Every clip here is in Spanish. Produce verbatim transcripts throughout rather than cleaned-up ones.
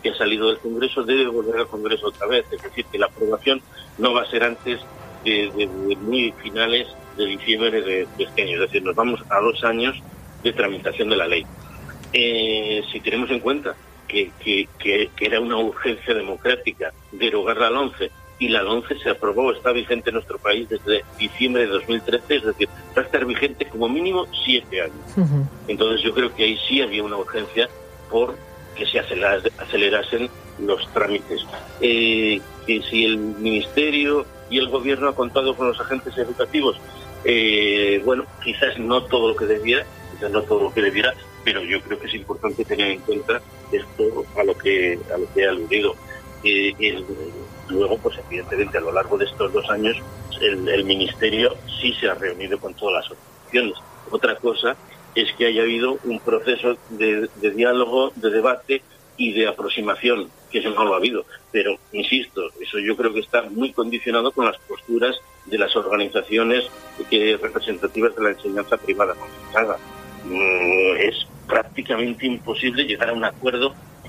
que ha salido del Congreso debe volver al Congreso otra vez, es decir, que la aprobación no va a ser antes de, de, de muy finales de diciembre de, de este año, es decir, nos vamos a dos años de tramitación de la ley. Eh, si tenemos en cuenta que, que, que, que era una urgencia democrática derogar la LOMCE, y la LOMCE se aprobó, está vigente en nuestro país desde diciembre de dos mil trece, es decir, va a estar vigente como mínimo siete años. Uh-huh. Entonces yo creo que ahí sí había una urgencia por que se acelerasen los trámites. Eh, que si el Ministerio y el Gobierno ha contado con los agentes educativos, eh, bueno, quizás no todo lo que debiera, quizás no todo lo que debiera, pero yo creo que es importante tener en cuenta esto a lo que a lo que he aludido. Eh, el, luego, pues evidentemente a lo largo de estos dos años el, el Ministerio sí se ha reunido con todas las asociaciones. Otra cosa es que haya habido un proceso de, de diálogo, de debate y de aproximación, que eso no lo ha habido. Pero, insisto, eso yo creo que está muy condicionado con las posturas de las organizaciones que, representativas de la enseñanza privada concertada. Mm, es prácticamente imposible llegar a un acuerdo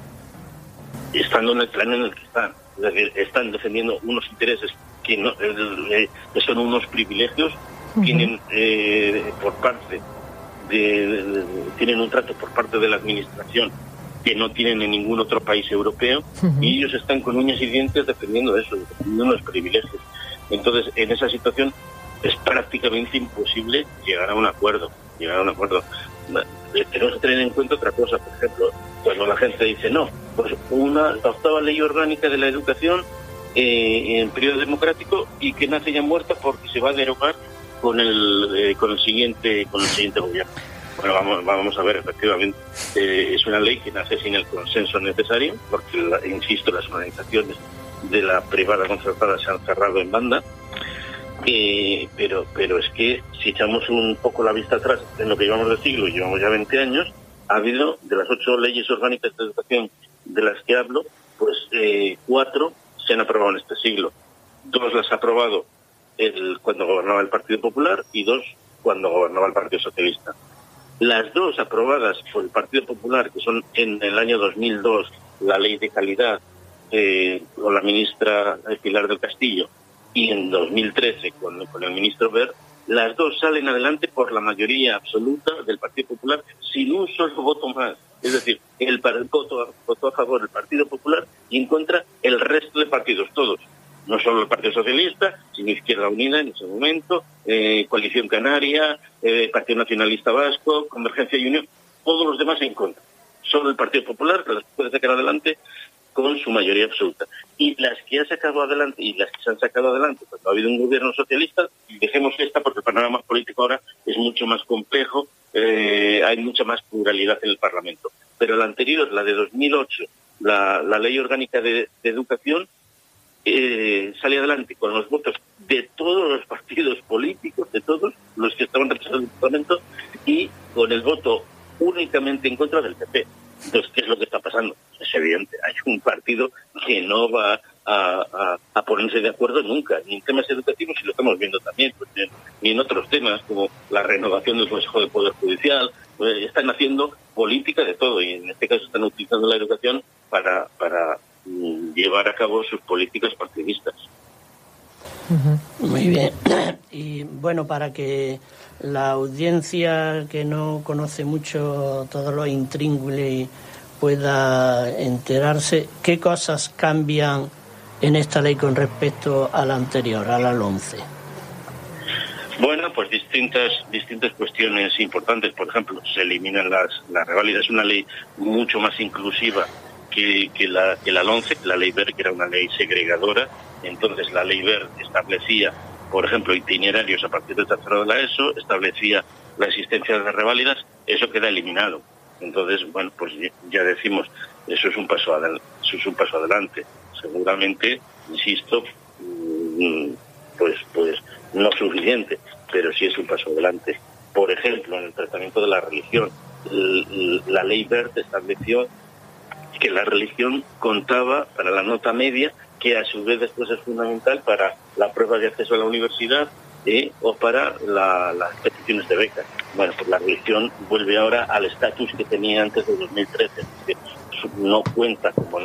estando en el plano en el que están. Es decir, están defendiendo unos intereses que, no, eh, que son unos privilegios, uh-huh. tienen eh, por parte de, de, de, tienen un trato por parte de la administración que no tienen en ningún otro país europeo, uh-huh. y ellos están con uñas y dientes defendiendo eso, defendiendo unos privilegios. Entonces, en esa situación es prácticamente imposible llegar a un acuerdo, llegar a un acuerdo. Tenemos que tener en cuenta otra cosa, por ejemplo, cuando la gente dice, no, pues una la octava ley orgánica de la educación eh, en periodo democrático y que nace ya muerta porque se va a derogar con el eh, con el siguiente con el siguiente gobierno. Bueno, vamos, vamos a ver, efectivamente, eh, es una ley que nace sin el consenso necesario, porque, la, insisto, las organizaciones de la privada concertada se han cerrado en banda, eh, pero pero es que si echamos un poco la vista atrás en lo que llevamos de siglo, llevamos ya veinte años, ha habido, de las ocho leyes orgánicas de educación de las que hablo, pues eh, cuatro se han aprobado en este siglo. Dos las ha aprobado el, cuando gobernaba el Partido Popular y dos cuando gobernaba el Partido Socialista. Las dos aprobadas por el Partido Popular, que son en el año dos mil dos, la Ley de Calidad, eh, con la ministra Pilar del Castillo, y en dos mil trece con, con el ministro Wert, las dos salen adelante por la mayoría absoluta del Partido Popular, sin un solo voto más. Es decir, el, el voto, votó a favor el Partido Popular y en contra el resto de partidos, todos. No solo el Partido Socialista, sino Izquierda Unida en ese momento, eh, Coalición Canaria, eh, Partido Nacionalista Vasco, Convergencia y Unión, todos los demás en contra. Solo el Partido Popular que las puede sacar adelante con su mayoría absoluta. Y las que ha sacado adelante, y las que se han sacado adelante cuando ha habido un gobierno socialista, dejemos esta porque el panorama político ahora es mucho más complejo, eh, hay mucha más pluralidad en el Parlamento. Pero la anterior, la de dos mil ocho, la, la Ley Orgánica de, de Educación, eh, sale adelante con los votos de todos los partidos políticos, de todos los que estaban representados en el Parlamento, y con el voto únicamente en contra del P P. Entonces, ¿qué es lo que está pasando? Es evidente, hay un partido que no va a, a, a ponerse de acuerdo nunca, ni en temas educativos, y lo estamos viendo también, pues, ni en otros temas, como la renovación del Consejo de Poder Judicial. Pues, están haciendo política de todo, y en este caso están utilizando la educación para, para mm, llevar a cabo sus políticas partidistas. Muy bien. Y bueno, para que la audiencia que no conoce mucho todos los intríngulis pueda enterarse, ¿qué cosas cambian en esta ley con respecto a la anterior, a la LOMCE? Bueno, pues distintas distintas cuestiones importantes. Por ejemplo, se eliminan las, las reválidas. Es una ley mucho más inclusiva que, que, la, que la LOMCE, la ley Wert, que era una ley segregadora. Entonces la ley Wert establecía, por ejemplo, itinerarios a partir del tercero de la ESO, establecía la existencia de reválidas, eso queda eliminado. Entonces, bueno, pues ya decimos, eso es un paso adelante, eso es un paso adelante. Seguramente, insisto, pues pues no suficiente, pero sí es un paso adelante. Por ejemplo, en el tratamiento de la religión, la ley Wert estableció que la religión contaba para la nota media, que a su vez después es fundamental para la prueba de acceso a la universidad eh, o para la, las peticiones de becas. Bueno, pues la religión vuelve ahora al estatus que tenía antes de dos mil trece, que no cuenta como